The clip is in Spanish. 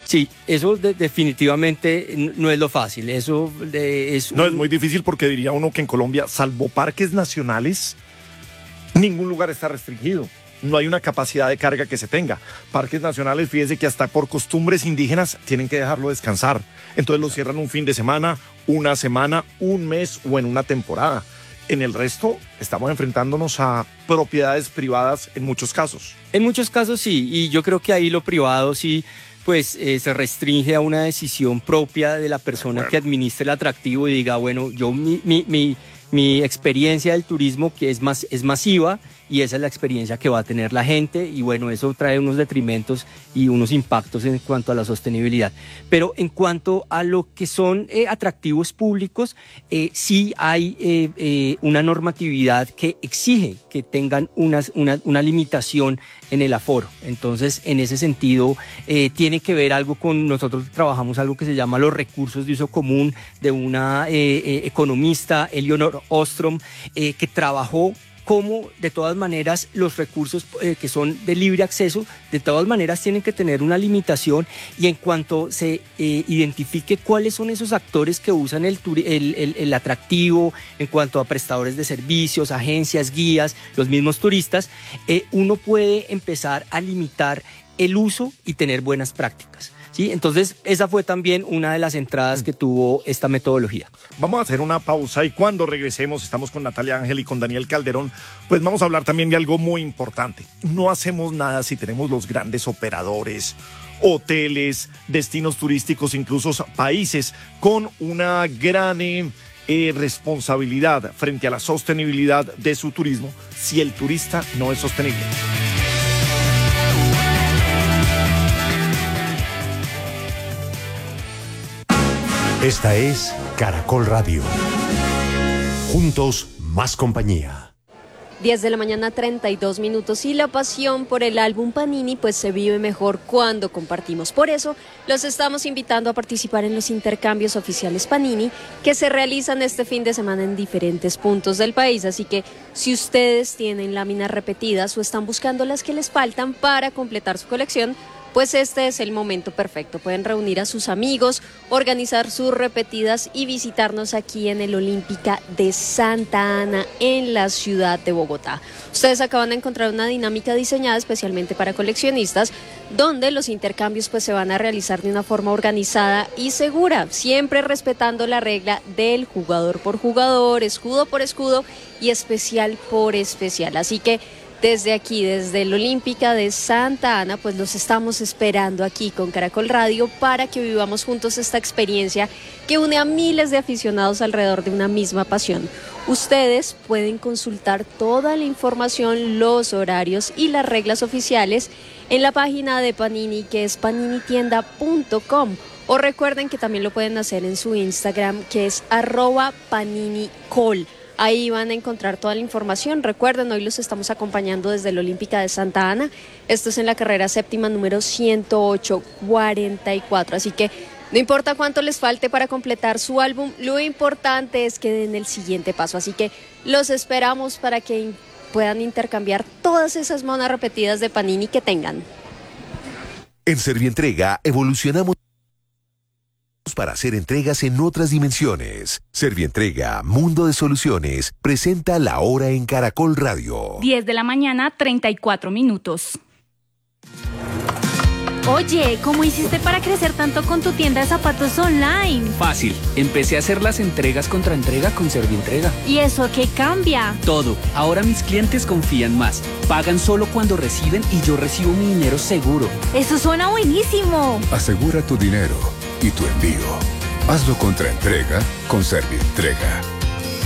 Sí, eso definitivamente no es lo fácil. Eso es muy difícil porque diría uno que en Colombia, salvo parques nacionales, ningún lugar está restringido. No hay una capacidad de carga que se tenga. Parques nacionales, fíjese que hasta por costumbres indígenas tienen que dejarlo descansar. Entonces lo cierran un fin de semana, una semana, un mes o en una temporada. En el resto estamos enfrentándonos a propiedades privadas en muchos casos. En muchos casos sí, y yo creo que ahí lo privado sí, pues se restringe a una decisión propia de la persona que administre el atractivo y diga, bueno, yo mi experiencia del turismo que es masiva, y esa es la experiencia que va a tener la gente, y bueno, eso trae unos detrimentos y unos impactos en cuanto a la sostenibilidad. Pero en cuanto a lo que son atractivos públicos, sí hay una normatividad que exige que tengan una limitación en el aforo. Entonces, en ese sentido, tiene que ver algo con, nosotros trabajamos algo que se llama los recursos de uso común de una economista, Elinor Ostrom, que trabajó cómo de todas maneras los recursos que son de libre acceso, de todas maneras tienen que tener una limitación, y en cuanto se identifique cuáles son esos actores que usan el atractivo, en cuanto a prestadores de servicios, agencias, guías, los mismos turistas, uno puede empezar a limitar el uso y tener buenas prácticas. ¿Sí? Entonces, esa fue también una de las entradas que tuvo esta metodología. Vamos a hacer una pausa y cuando regresemos, estamos con Natalia Ángel y con Daniel Calderón, pues vamos a hablar también de algo muy importante. No hacemos nada si tenemos los grandes operadores, hoteles, destinos turísticos, incluso países con una gran responsabilidad frente a la sostenibilidad de su turismo, si el turista no es sostenible. Esta es Caracol Radio. Juntos, más compañía. 10 de la mañana, 32 minutos, y la pasión por el álbum Panini pues se vive mejor cuando compartimos. Por eso los estamos invitando a participar en los intercambios oficiales Panini que se realizan este fin de semana en diferentes puntos del país. Así que si ustedes tienen láminas repetidas o están buscando las que les faltan para completar su colección, pues este es el momento perfecto. Pueden reunir a sus amigos, organizar sus repetidas y visitarnos aquí en el Olímpica de Santa Ana, en la ciudad de Bogotá. Ustedes acaban de encontrar una dinámica diseñada especialmente para coleccionistas, donde los intercambios pues se van a realizar de una forma organizada y segura, siempre respetando la regla del jugador por jugador, escudo por escudo y especial por especial. Así que desde aquí, desde el Olímpica de Santa Ana, pues los estamos esperando aquí con Caracol Radio para que vivamos juntos esta experiencia que une a miles de aficionados alrededor de una misma pasión. Ustedes pueden consultar toda la información, los horarios y las reglas oficiales en la página de Panini, que es paninitienda.com, o recuerden que también lo pueden hacer en su Instagram, que es @paninicol. Ahí van a encontrar toda la información. Recuerden, hoy los estamos acompañando desde el Olímpica de Santa Ana. Esto es en la carrera séptima número 108-44. Así que no importa cuánto les falte para completar su álbum, lo importante es que den el siguiente paso. Así que los esperamos para que puedan intercambiar todas esas monas repetidas de Panini que tengan. En Servientrega evolucionamos para hacer entregas en otras dimensiones. Servientrega, Mundo de Soluciones, presenta La Hora en Caracol Radio. 10 de la mañana, 34 minutos. Oye, ¿cómo hiciste para crecer tanto con tu tienda de zapatos online? Fácil, empecé a hacer las entregas contra entrega con Servientrega. ¿Y eso qué cambia? Todo, ahora mis clientes confían más, pagan solo cuando reciben y yo recibo mi dinero seguro. ¡Eso suena buenísimo! Asegura tu dinero y tu envío. Hazlo contra entrega con Servientrega.